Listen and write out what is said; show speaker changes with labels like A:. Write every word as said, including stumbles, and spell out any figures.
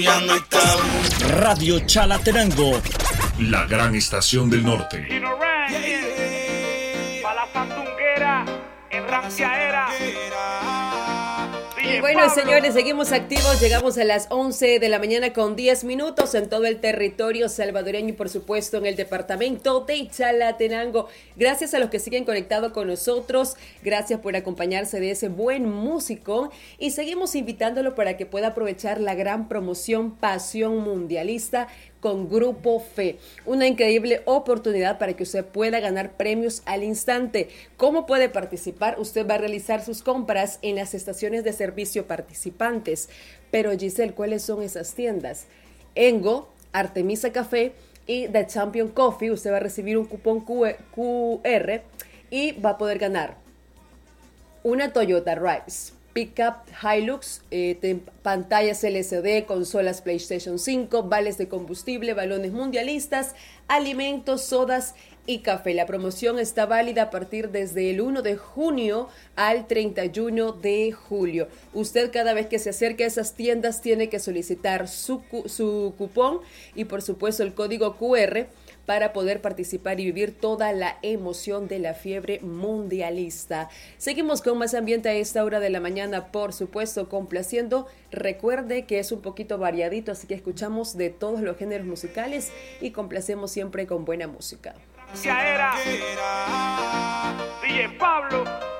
A: Radio Chalatenango, la gran estación del norte.
B: Para la sandunguera, en ranciaera.
C: Y bueno, señores, seguimos activos. Llegamos a las once de la mañana con diez minutos en todo el territorio salvadoreño y por supuesto en el departamento de Chalatenango. Gracias a los que siguen conectados con nosotros. Gracias por acompañarse de ese buen músico. Y seguimos invitándolo para que pueda aprovechar la gran promoción Pasión Mundialista con Grupo Fe. Una increíble oportunidad para que usted pueda ganar premios al instante. ¿Cómo puede participar? Usted va a realizar sus compras en las estaciones de servicio participantes. Pero Giselle, ¿cuáles son esas tiendas? Engo, Artemisa Café y The Champion Coffee. Usted va a recibir un cupón Q R y va a poder ganar una Toyota Rise, Pickup Hilux, eh, pantallas L C D, consolas PlayStation cinco, vales de combustible, balones mundialistas, alimentos, sodas y café. La promoción está válida a partir desde el primero de junio al treinta y uno de julio. Usted cada vez que se acerque a esas tiendas tiene que solicitar su, su cupón y por supuesto el código Q R para poder participar y vivir toda la emoción de la fiebre mundialista. Seguimos con más ambiente a esta hora de la mañana, por supuesto, complaciendo. Recuerde que es un poquito variadito, así que escuchamos de todos los géneros musicales y complacemos siempre con buena música.
B: D J Pablo.